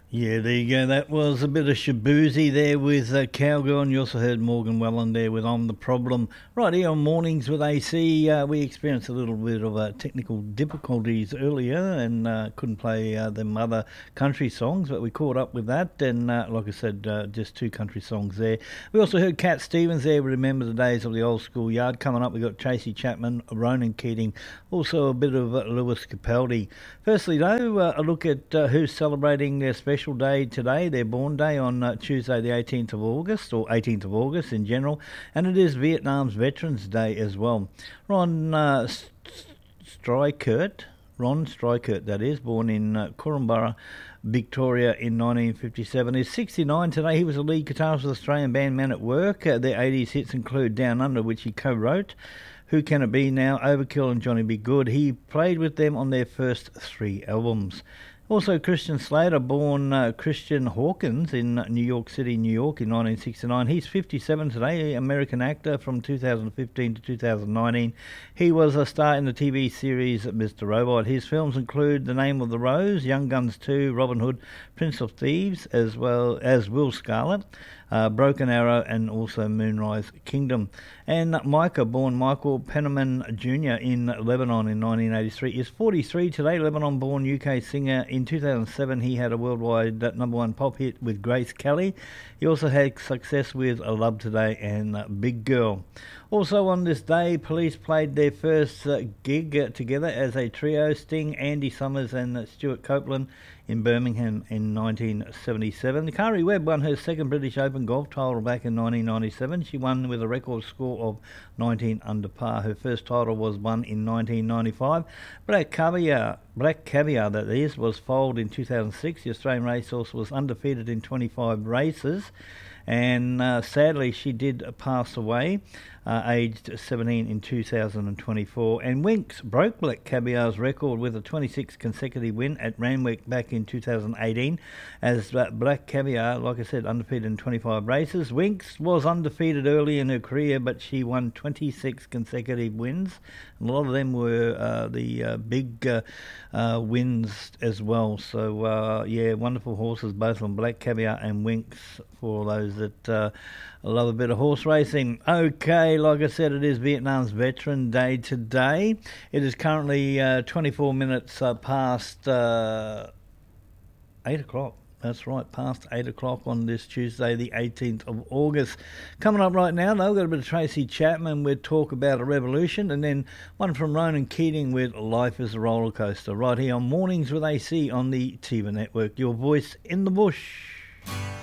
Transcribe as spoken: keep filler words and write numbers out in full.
Yeah, there you go. That was a bit of Shabuzi there with uh, Cowgirl, and you also heard Morgan Wallen there with I'm the Problem. Right here on Mornings with A C, uh, we experienced a little bit of uh, technical difficulties earlier and uh, couldn't play uh, them other country songs, but we caught up with that. And uh, like I said, uh, just two country songs there. We also heard Cat Stevens there, Remember the Days of the Old School Yard. Coming up, we got Tracy Chapman, Ronan Keating, also a bit of uh, Lewis Capaldi. Firstly, though, uh, a look at uh, who's celebrating their special day today, their born day on uh, Tuesday the eighteenth of August, or eighteenth of August in general, and it is Vietnam's Veterans Day as well. Ron uh, Strykert, Ron Strykert that is, born in uh, Corumburra, Victoria in nineteen fifty-seven, is sixty-nine today. He was a lead guitarist with Australian band Men at Work. Uh, their eighties hits include Down Under, which he co-wrote, Who Can It Be Now, Overkill and Johnny Be Good. He played with them on their first three albums. Also, Christian Slater, born uh, Christian Hawkins in New York City, New York in nineteen sixty-nine. He's fifty-seven today, American actor from two thousand fifteen to two thousand nineteen. He was a star in the T V series Mister Robot. His films include The Name of the Rose, Young Guns two, Robin Hood, Prince of Thieves, as well as Will Scarlet, uh, Broken Arrow, and also Moonrise Kingdom. And Micah, born Michael Penniman Junior in Lebanon in nineteen eighty-three, is forty-three today, Lebanon-born U K singer. In two thousand seven, he had a worldwide number one pop hit with Grace Kelly. He also had success with I Love Today and Big Girl. Also on this day, Police played their first uh, gig uh, together as a trio, Sting, Andy Summers and uh, Stuart Copeland in Birmingham in nineteen seventy-seven. Kari Webb won her second British Open golf title back in nineteen ninety-seven. She won with a record score of nineteen under par. Her first title was won in nineteen ninety-five. Black Caviar, Black Caviar that is, was foaled in two thousand six. The Australian racehorse was undefeated in twenty-five races. And uh, sadly, she did pass away, uh, aged seventeen in two thousand twenty-four. And Winks broke Black Caviar's record with a twenty-sixth consecutive win at Randwick back in two thousand eighteen. As uh, Black Caviar, like I said, undefeated in twenty-five races. Winks was undefeated early in her career, but she won twenty-six consecutive wins. And a lot of them were uh, the uh, big uh, uh, wins as well. So, uh, yeah, wonderful horses, both on Black Caviar and Winks, for those that uh, love a bit of horse racing. Okay, like I said, it is Vietnam's Veteran Day today. It is currently uh, twenty-four minutes uh, past uh, eight o'clock. That's right, past eight o'clock on this Tuesday, the eighteenth of August. Coming up right now, though, we've got a bit of Tracy Chapman with Talk About a Revolution, and then one from Ronan Keating with Life is a Roller Coaster, right here on Mornings with A C on the T V Network. Your voice in the bush.